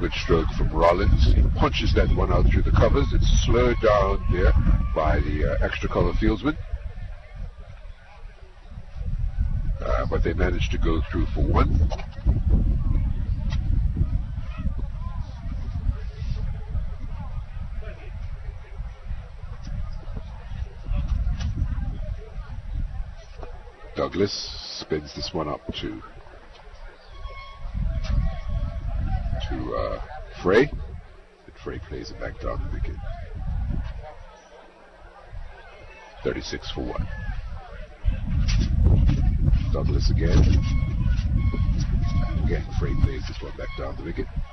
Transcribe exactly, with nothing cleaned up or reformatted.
Good stroke from Rollins. He punches that one out through the covers. It's slowed down there by the uh, extra color fieldsman. Uh, but they managed to go through for one. Douglas spins this one up to to uh, Frey. And Frey plays it back down the wicket. thirty-six for one. Douglas again. And again, Frey plays this one back down the wicket.